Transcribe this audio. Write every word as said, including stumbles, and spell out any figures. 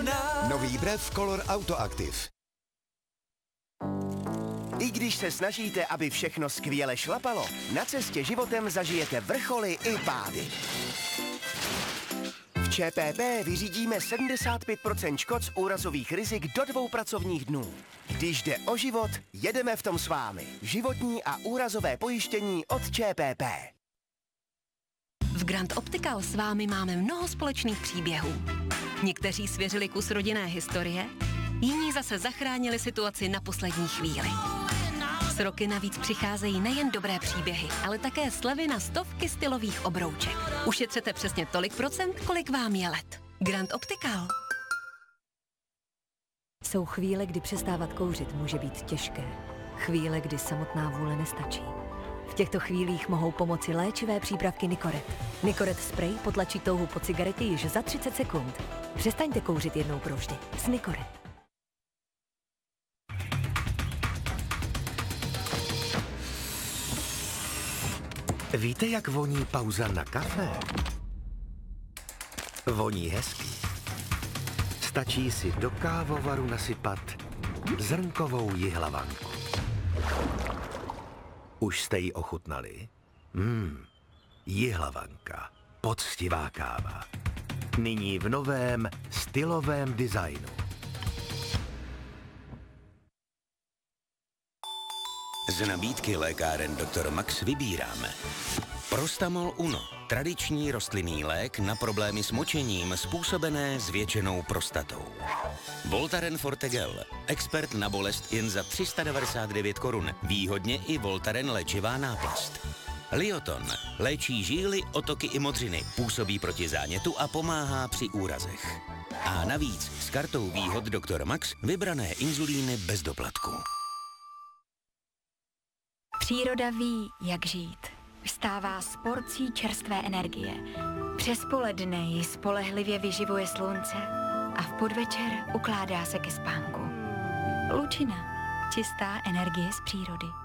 nás. Nový brev Color Auto Active. I když se snažíte, aby všechno skvěle šlapalo, na cestě životem zažijete vrcholy i pády. V ČPP vyřídíme sedmdesát pět procent škod z úrazových rizik do dvou pracovních dnů. Když jde o život, jedeme v tom s vámi. Životní a úrazové pojištění od ČPP. V Grand Optical s vámi máme mnoho společných příběhů. Někteří svěřili kus rodinné historie, jiní zase zachránili situaci na poslední chvíli. S roky navíc přicházejí nejen dobré příběhy, ale také slevy na stovky stylových obrouček. Ušetřete přesně tolik procent, kolik vám je let. Grand Optical. Jsou chvíle, kdy přestávat kouřit může být těžké. Chvíle, kdy samotná vůle nestačí. V těchto chvílích mohou pomoci léčivé přípravky Nicoret. Nicoret spray potlačí touhu po cigaretě již za třicet sekund. Přestaňte kouřit jednou provždy. S Nicoret. Víte, jak voní pauza na kafe? Voní hezky. Stačí si do kávovaru nasypat zrnkovou jihlavanku. Už jste ji ochutnali? Mmm, jihlavanka, poctivá káva. Nyní v novém stylovém designu. Z nabídky lékáren doktor Max vybíráme Prostamol Uno, tradiční rostlinný lék na problémy s močením způsobené zvětšenou prostatou. Voltaren Forte Gel, expert na bolest jen za tři sta devadesát devět korun, výhodně i Voltaren léčivá náplast. Lioton, léčí žíly, otoky i modřiny, působí proti zánětu a pomáhá při úrazech. A navíc s kartou výhod doktor Max vybrané inzulíny bez doplatku. Příroda ví, jak žít. Vstává s porcí čerstvé energie. Přes poledne ji spolehlivě vyživuje slunce a v podvečer ukládá se ke spánku. Lučina. Čistá energie z přírody.